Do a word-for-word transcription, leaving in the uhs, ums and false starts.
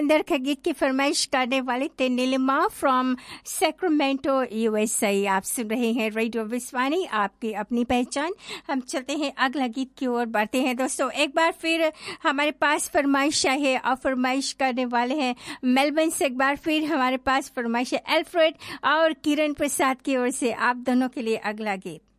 अंदर का गीत की फरमाइश करने वाले थे नीलिमा फ्रॉम सैक्रामेंटो यूएसए। आप सुन रहे हैं रेडियो विश्वानी, आपकी अपनी पहचान। हम चलते हैं अगला गीत की ओर बढ़ते हैं। दोस्तों, एक बार फिर हमारे पास फरमाइश है और फरमाइश करने वाले हैं मेलबर्न से। एक बार फिर हमारे पास फरमाइश है एल्फ्रेड और किरण प्रसाद की ओर से। आप दोनों के लिए अगला गीत।